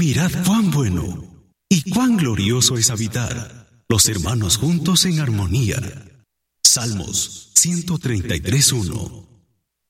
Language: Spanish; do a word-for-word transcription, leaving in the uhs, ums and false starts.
Mirad cuán bueno y cuán glorioso es habitar los hermanos juntos en armonía. Salmos ciento treinta y tres, uno.